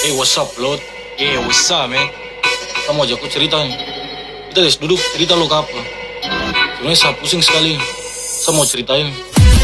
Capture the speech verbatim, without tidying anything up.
Hey, what's up, Lord? Yeah, what's up, man? Kamu ajak aku cerita nih. Kita des duduk cerita lo ke apa? Sebenarnya saya pusing sekali. Saya mau ceritain.